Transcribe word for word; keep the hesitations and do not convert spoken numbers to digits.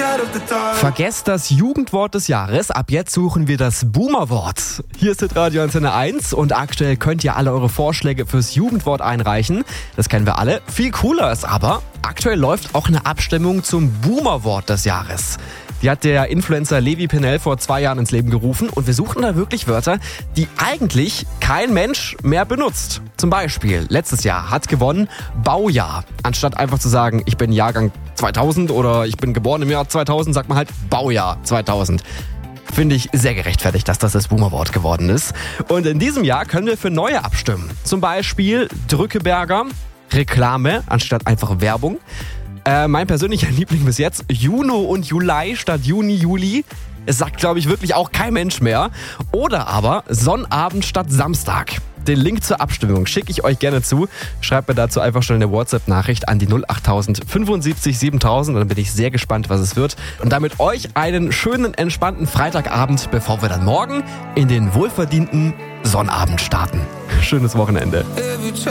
Vergesst das Jugendwort des Jahres. Ab jetzt suchen wir das Boomerwort. Hier ist Hitradio Antenne eins und aktuell könnt ihr alle eure Vorschläge fürs Jugendwort einreichen. Das kennen wir alle. Viel cooler ist aber, aktuell läuft auch eine Abstimmung zum Boomerwort des Jahres. Die hat der Influencer Levi Pennell vor zwei Jahren ins Leben gerufen und wir suchen da wirklich Wörter, die eigentlich kein Mensch mehr benutzt. Zum Beispiel, letztes Jahr hat gewonnen Baujahr. Anstatt einfach zu sagen, ich bin Jahrgang zweitausend oder ich bin geboren im Jahr zweitausend, sagt man halt Baujahr zweitausend. Finde ich sehr gerechtfertigt, dass das das Boomerwort geworden ist. Und in diesem Jahr können wir für neue abstimmen. Zum Beispiel Drückeberger, Reklame anstatt einfach Werbung. Äh, mein persönlicher Liebling bis jetzt, Juno und Juli statt Juni, Juli. Es sagt, glaube ich, wirklich auch kein Mensch mehr. Oder aber Sonnabend statt Samstag. Den Link zur Abstimmung schicke ich euch gerne zu. Schreibt mir dazu einfach schnell eine WhatsApp-Nachricht an die null acht tausend fünfundsiebzig siebentausend. Dann bin ich sehr gespannt, was es wird. Und damit euch einen schönen, entspannten Freitagabend, bevor wir dann morgen in den wohlverdienten Sonnabend starten. Schönes Wochenende.